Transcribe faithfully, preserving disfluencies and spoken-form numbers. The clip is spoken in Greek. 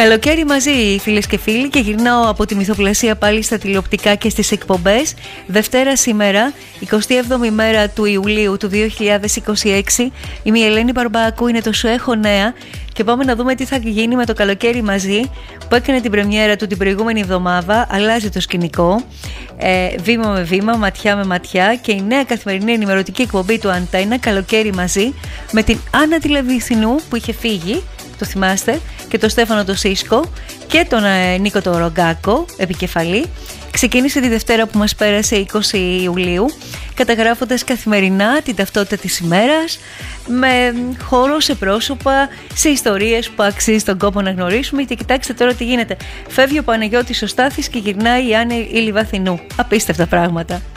Καλοκαίρι μαζί, φίλες και φίλοι, και γυρνάω από τη μυθοπλασία πάλι στα τηλεοπτικά και στις εκπομπές. Δευτέρα σήμερα, εικοστή έβδομη μέρα του Ιουλίου του δύο χιλιάδες είκοσι έξι. Είμαι η Ελένη Μπαρμπάκου, είναι το Σου Έχω Νέα και πάμε να δούμε τι θα γίνει με το Καλοκαίρι μαζί που έκανε την πρεμιέρα του την προηγούμενη εβδομάδα. Αλλάζει το σκηνικό, ε, βήμα με βήμα, ματιά με ματιά, και η νέα καθημερινή ενημερωτική εκπομπή του Αντένα, Καλοκαίρι μαζί, με την Άννα Τηλεβυθινού που είχε φύγει, το θυμάστε, και τον Στέφανο το Σίσκο και τον ε, Νίκο το Ρογκάκο επικεφαλή. Ξεκίνησε τη Δευτέρα που μας πέρασε, είκοσι Ιουλίου, καταγράφοντας καθημερινά την ταυτότητα της ημέρας, με χώρο σε πρόσωπα, σε ιστορίες που αξίζει τον κόπο να γνωρίσουμε. Και κοιτάξτε τώρα τι γίνεται. Φεύγει ο Παναγιώτης ο Στάθης και γυρνάει η Άννα η Λιβαθινού. Απίστευτα πράγματα.